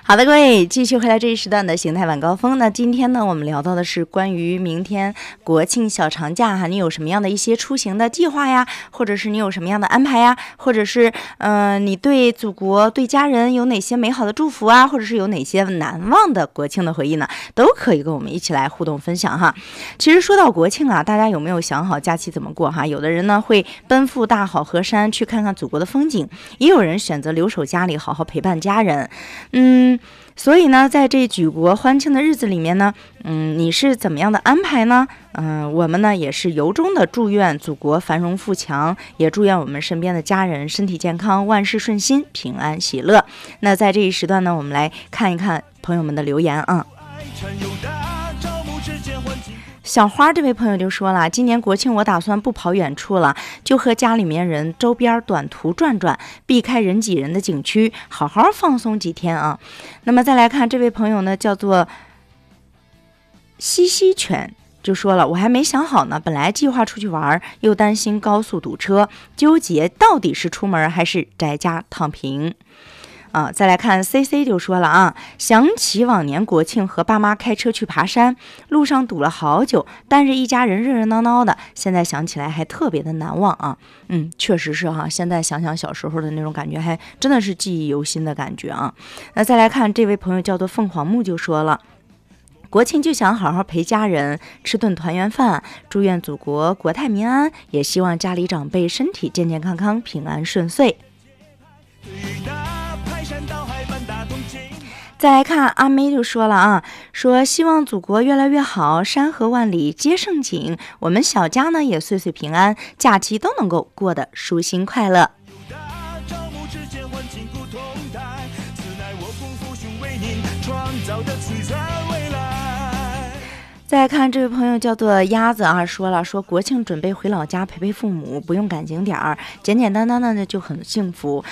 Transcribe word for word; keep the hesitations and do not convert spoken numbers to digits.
好的，各位，继续回来这一时段的形态晚高峰。那今天呢，我们聊到的是关于明天国庆小长假哈，你有什么样的一些出行的计划呀？或者是你有什么样的安排呀？或者是嗯、呃，你对祖国、对家人有哪些美好的祝福啊？或者是有哪些难忘的国庆的回忆呢？都可以跟我们一起来互动分享哈。其实说到国庆啊，大家有没有想好假期怎么过哈？有的人呢会奔赴大好河山去看看祖国的风景，也有人选择留守家里好好陪伴家人。嗯。所以呢，在这举国欢庆的日子里面呢，嗯，你是怎么样的安排呢？嗯、呃，我们呢也是由衷的祝愿祖国繁荣富强，也祝愿我们身边的家人身体健康，万事顺心，平安喜乐。那在这一时段呢，我们来看一看朋友们的留言啊。小花这位朋友就说了，今年国庆我打算不跑远处了，就和家里面人周边短途转转，避开人挤人的景区，好好放松几天啊。那么再来看这位朋友呢，叫做西西犬，就说了，我还没想好呢，本来计划出去玩，又担心高速堵车，纠结到底是出门还是宅家躺平。啊，再来看 C C 就说了啊，想起往年国庆和爸妈开车去爬山，路上堵了好久，但是一家人热热闹闹的，现在想起来还特别的难忘啊。嗯，确实是哈，现在想想小时候的那种感觉，还真的是记忆犹新的感觉啊。那再来看这位朋友叫做凤凰木就说了，国庆就想好好陪家人吃顿团圆饭，祝愿祖国国泰民安，也希望家里长辈身体健健康康，平安顺遂。再来看阿妹就说了啊，说希望祖国越来越好，山河万里皆胜景，我们小家呢也岁岁平安，假期都能够过得舒心快乐。再来看这位朋友叫做鸭子啊，说了说国庆准备回老家陪陪父母，不用赶景点儿，简简单单的就很幸福。